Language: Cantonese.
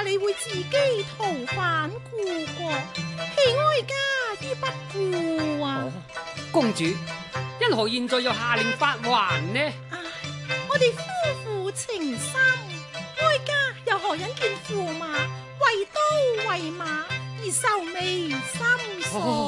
你會自己逃返故國，棄哀家於不顧啊！ 公主，因何現在又下令發還呢？ 唉，我哋夫婦情深，哀家又何忍見駙馬為刀為馬而愁眉深鎖？